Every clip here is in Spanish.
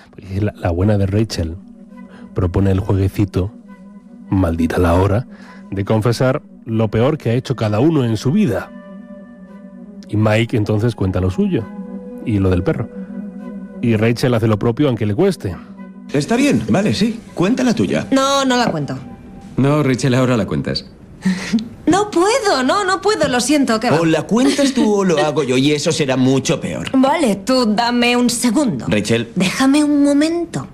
La buena de Rachel propone el jueguecito, maldita la hora, de confesar lo peor que ha hecho cada uno en su vida. Y Mike entonces cuenta lo suyo y lo del perro. Y Rachel hace lo propio aunque le cueste. Está bien, vale, sí. Cuenta la tuya. No la cuento. No, Rachel, ahora la cuentas. No puedo, lo siento, que va. O la cuentas tú o lo hago yo y eso será mucho peor. Vale, tú dame un segundo. Rachel. Déjame un momento.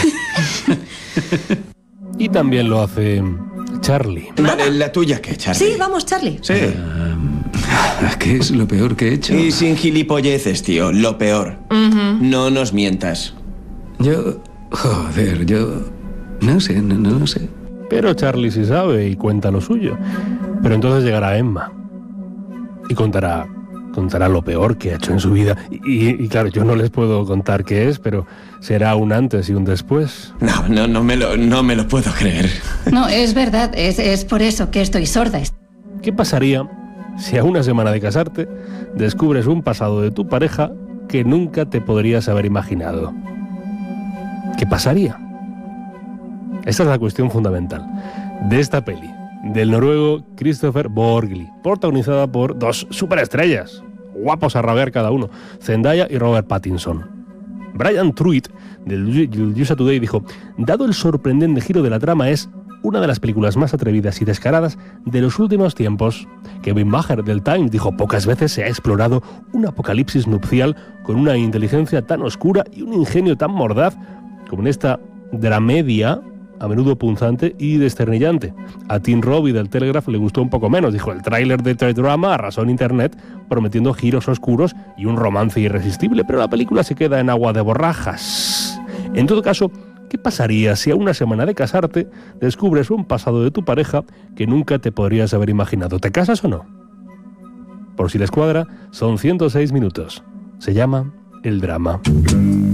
Y también lo hace Charlie. Vale, la tuya, ¿qué, Charlie? Sí, vamos, Charlie. Sí. ¿Qué es lo peor que he hecho? Y sin gilipolleces, tío, lo peor. No nos mientas. Yo no sé, no lo sé. Pero Charlie sí sabe y cuenta lo suyo. Pero entonces llegará Emma y contará lo peor que ha hecho en su vida. Y claro, yo no les puedo contar qué es, pero será un antes y un después. No me lo puedo creer. No, es verdad, es por eso que estoy sorda. ¿Qué pasaría si a una semana de casarte descubres un pasado de tu pareja que nunca te podrías haber imaginado? ¿Qué pasaría? Esta es la cuestión fundamental de esta peli, del noruego Kristoffer Borgli, protagonizada por dos superestrellas, guapos a rabiar cada uno, Zendaya y Robert Pattinson. Brian Truitt, del USA Today, dijo: dado el sorprendente giro de la trama, es una de las películas más atrevidas y descaradas de los últimos tiempos. Kevin Maher, del Times, dijo: pocas veces se ha explorado un apocalipsis nupcial con una inteligencia tan oscura y un ingenio tan mordaz como en esta dramedia, a menudo punzante y desternillante. A Tim Robbie del Telegraph le gustó un poco menos. Dijo: el tráiler de T-Drama arrasó en internet prometiendo giros oscuros y un romance irresistible, pero la película se queda en agua de borrajas. En todo caso, ¿qué pasaría si a una semana de casarte descubres un pasado de tu pareja que nunca te podrías haber imaginado? ¿Te casas o no? Por si les cuadra, son 106 minutos. Se llama El Drama.